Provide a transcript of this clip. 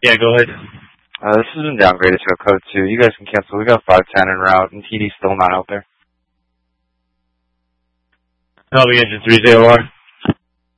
Yeah, go ahead. This has been downgraded to a code 2. You guys can cancel. We got 510 en route, and TD's still not out there. Copy engine 30R.